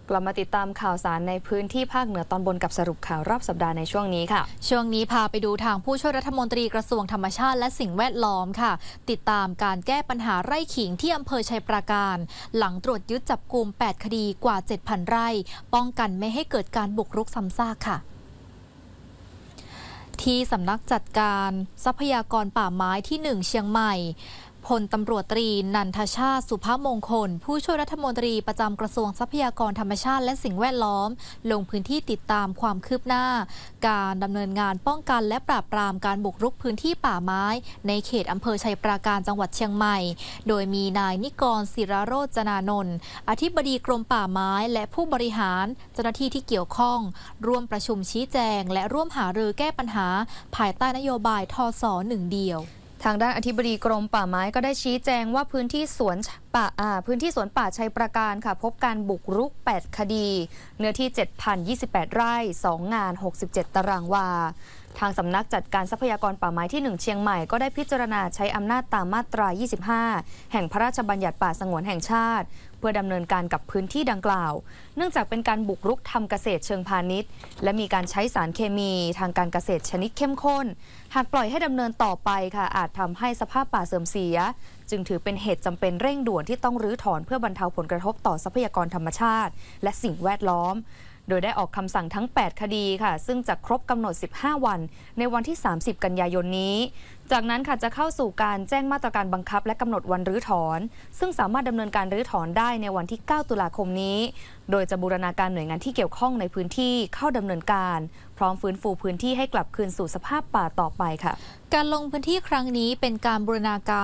กลับมาติดตามข่าวสารในพื้นที่ภาคเหนือตอนบนกับสรุปข่าวรอบสัปดาห์ในช่วงนี้ค่ะช่วงนี้พาไปดูทางผู้ช่วยรัฐมนตรีกระทรวงธรรมชาติและสิ่งแวดล้อมค่ะติดตามการแก้ปัญหาไร่ขิงที่อำเภอชัยปราการหลังตรวจยึดจับกุม8 คดีกว่า 7,000 ไร่ป้องกันไม่ให้เกิดการบุกรุกซ้ำซากค่ะที่สำนักจัดการทรัพยากรป่าไม้ที่ 1 เชียงใหม่พลตำรวจตรีนันทชาติสุภมงคลผู้ช่วยรัฐมนตรีประจำกระทรวงทรัพยากรธรรมชาติและสิ่งแวดล้อมลงพื้นที่ติดตามความคืบหน้าการดำเนินงานป้องกันและปราบปรามการบุกรุกพื้นที่ป่าไม้ในเขตอำเภอชัยปราการจังหวัดเชียงใหม่โดยมีนายนิกรศิรโรจนานนท์อธิบดีกรมป่าไม้และผู้บริหารเจ้าหน้าที่ที่เกี่ยวข้องร่วมประชุมชี้แจงและร่วมหารือแก้ปัญหาภายใต้นโยบายทศ1 เดียวทางด้านอธิบดีกรมป่าไม้ก็ได้ชี้แจงว่าพื้นที่สวนป่าชัยปราการค่ะพบการบุกรุก8 คดีเนื้อที่ 7,028 ไร่ 2 งาน 67 ตารางวาทางสำนักจัดการทรัพยากรป่าไม้ที่ 1 เชียงใหม่ก็ได้พิจารณาใช้อำนาจตามมาตรา 25 แห่งพระราชบัญญัติป่าสงวนแห่งชาติเพื่อดำเนินการกับพื้นที่ดังกล่าวเนื่องจากเป็นการบุกรุกทำเกษตรเชิงพาณิชย์และมีการใช้สารเคมีทางการเกษตรชนิดเข้มข้นหากปล่อยให้ดำเนินต่อไปค่ะอาจทำให้สภาพป่าเสื่อมเสียจึงถือเป็นเหตุจำเป็นเร่งด่วนที่ต้องรื้อถอนเพื่อบรรเทาผลกระทบต่อทรัพยากรธรรมชาติและสิ่งแวดล้อมโดยได้ออกคำสั่งทั้ง8 คดีค่ะซึ่งจะครบกำหนด15 วันในวันที่30 กันยายนนี้จากนั้นค่ะจะเข้าสู่การแจ้งมาตรการบังคับและกำหนดวันรื้อถอนซึ่งสามารถดำเนินการรื้อถอนได้ในวันที่ 9 ตุลาคมนี้โดยจะบูรณาการหน่วยงานที่เกี่ยวข้องในพื้นที่เข้าดำเนินการพร้อมฟื้นฟูพื้นที่ให้กลับคืนสู่สภาพป่าต่อไปค่ะการลงพื้นที่ครั้งนี้เป็นการบูรณาการ